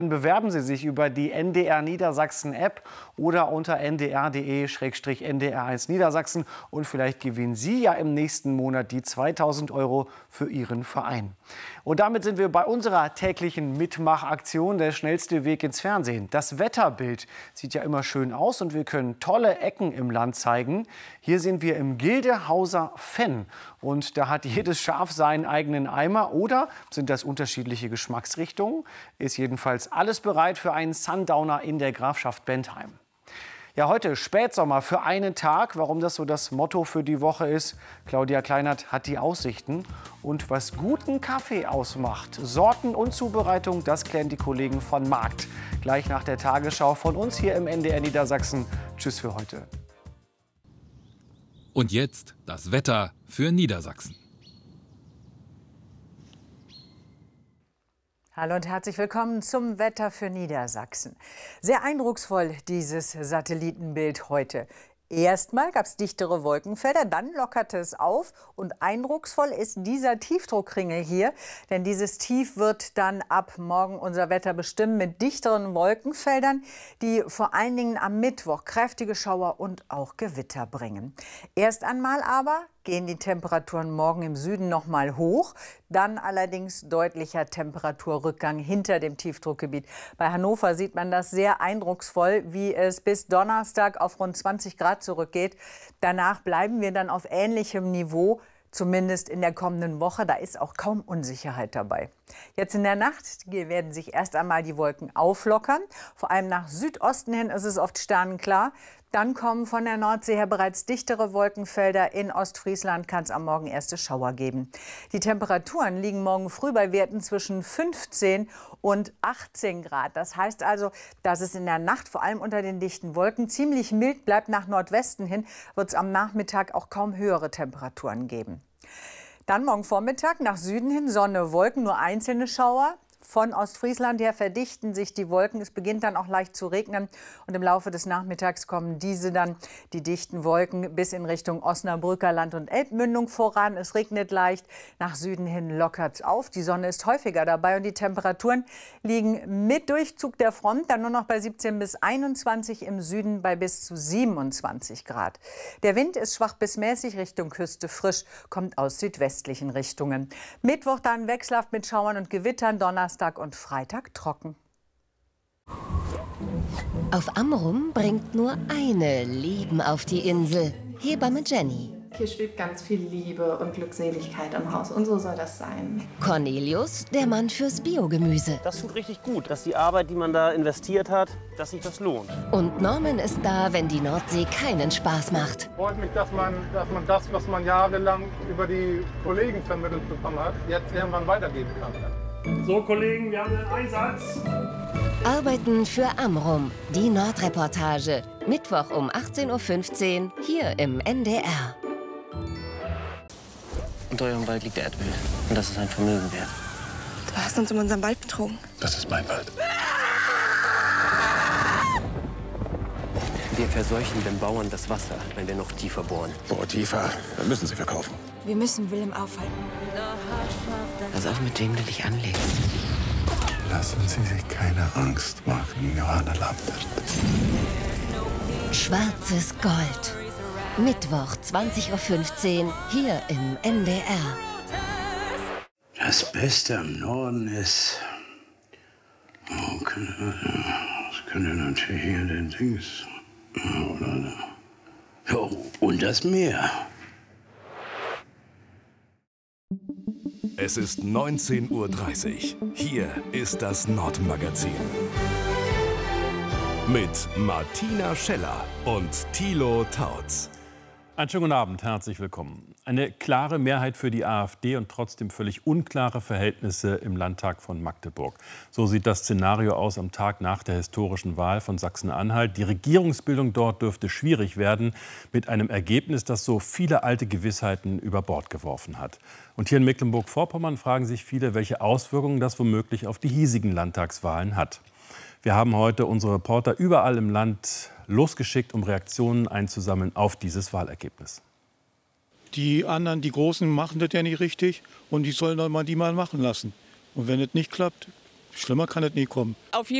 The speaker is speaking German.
Bewerben Sie sich über die NDR Niedersachsen App oder unter ndr.de/ndr1 Niedersachsen und vielleicht gewinnen Sie ja im nächsten Monat die 2000 € für Ihren Verein. Und damit sind wir bei unserer täglichen Mitmachaktion, der schnellste Weg ins Fernsehen. Das Wetterbild sieht ja immer schön aus und wir können tolle Ecken im Land zeigen. Hier sind wir im Gildehauser Fenn und da hat jedes Schaf seinen eigenen Eimer oder sind das unterschiedliche Geschmacksrichtungen? Ist jedenfalls alles bereit für einen Sundowner in der Grafschaft Bentheim. Ja, heute Spätsommer für einen Tag. Warum das so das Motto für die Woche ist, Claudia Kleinert hat die Aussichten. Und was guten Kaffee ausmacht, Sorten und Zubereitung, das klären die Kollegen von Markt. Gleich nach der Tagesschau von uns hier im NDR Niedersachsen. Tschüss für heute. Und jetzt das Wetter für Niedersachsen. Hallo und herzlich willkommen zum Wetter für Niedersachsen. Sehr eindrucksvoll dieses Satellitenbild heute. Erstmal gab es dichtere Wolkenfelder, dann lockerte es auf und eindrucksvoll ist dieser Tiefdruckringel hier, denn dieses Tief wird dann ab morgen unser Wetter bestimmen mit dichteren Wolkenfeldern, die vor allen Dingen am Mittwoch kräftige Schauer und auch Gewitter bringen. Erst einmal aber gehen die Temperaturen morgen im Süden noch mal hoch, dann allerdings deutlicher Temperaturrückgang hinter dem Tiefdruckgebiet. Bei Hannover sieht man das sehr eindrucksvoll, wie es bis Donnerstag auf rund 20 Grad zurückgeht. Danach bleiben wir dann auf ähnlichem Niveau, zumindest in der kommenden Woche. Da ist auch kaum Unsicherheit dabei. Jetzt in der Nacht werden sich erst einmal die Wolken auflockern. Vor allem nach Südosten hin ist es oft sternenklar. Dann kommen von der Nordsee her bereits dichtere Wolkenfelder. In Ostfriesland kann es am Morgen erste Schauer geben. Die Temperaturen liegen morgen früh bei Werten zwischen 15 und 18 Grad. Das heißt also, dass es in der Nacht vor allem unter den dichten Wolken ziemlich mild bleibt. Nach Nordwesten hin wird es am Nachmittag auch kaum höhere Temperaturen geben. Dann morgen Vormittag nach Süden hin Sonne, Wolken, nur einzelne Schauer. Von Ostfriesland her verdichten sich die Wolken. Es beginnt dann auch leicht zu regnen. Und im Laufe des Nachmittags kommen die dichten Wolken, bis in Richtung Osnabrücker Land- und Elbmündung voran. Es regnet leicht. Nach Süden hin lockert es auf. Die Sonne ist häufiger dabei. Und die Temperaturen liegen mit Durchzug der Front dann nur noch bei 17 bis 21, im Süden bei bis zu 27 Grad. Der Wind ist schwach bis mäßig, Richtung Küste frisch, kommt aus südwestlichen Richtungen. Mittwoch dann wechselhaft mit Schauern und Gewittern, Donnerstag und Freitag trocken. Auf Amrum bringt nur eine Leben auf die Insel. Hebamme Jenny. Hier schwebt ganz viel Liebe und Glückseligkeit im Haus und so soll das sein. Cornelius, der Mann fürs Biogemüse. Das tut richtig gut, dass die Arbeit, die man da investiert hat, dass sich das lohnt. Und Norman ist da, wenn die Nordsee keinen Spaß macht. Freut mich, dass man das, was man jahrelang über die Kollegen vermittelt bekommen hat, jetzt irgendwann weitergeben kann. So, Kollegen, wir haben einen Einsatz. Arbeiten für Amrum, die Nordreportage. Mittwoch um 18:15 Uhr hier im NDR. Unter eurem Wald liegt der Erdöl. Und das ist ein Vermögen wert. Du hast uns um unseren Wald betrogen. Das ist mein Wald. Wir verseuchen den Bauern das Wasser, wenn wir noch tiefer bohren. Boah, tiefer. Dann müssen sie verkaufen. Wir müssen Willem aufhalten. Pass auf, mit wem du dich anlegst. Lassen Sie sich keine Angst machen, Johanna Lambert. Schwarzes Gold. Mittwoch 20:15 Uhr hier im NDR. Das Beste am Norden ist... Oh, das könnte natürlich hier den Dings... Oder... Ja, und das Meer. Es ist 19:30 Uhr. Hier ist das Nordmagazin. Mit Martina Scheller und Thilo Tautz. Einen schönen guten Abend, herzlich willkommen. Eine klare Mehrheit für die AfD und trotzdem völlig unklare Verhältnisse im Landtag von Magdeburg. So sieht das Szenario aus am Tag nach der historischen Wahl von Sachsen-Anhalt. Die Regierungsbildung dort dürfte schwierig werden, mit einem Ergebnis, das so viele alte Gewissheiten über Bord geworfen hat. Und hier in Mecklenburg-Vorpommern fragen sich viele, welche Auswirkungen das womöglich auf die hiesigen Landtagswahlen hat. Wir haben heute unsere Reporter überall im Land losgeschickt, um Reaktionen einzusammeln auf dieses Wahlergebnis. Die anderen, die Großen, machen das ja nicht richtig und die sollen doch mal die mal machen lassen. Und wenn es nicht klappt, Schlimmer kann es nie kommen. Auf jeden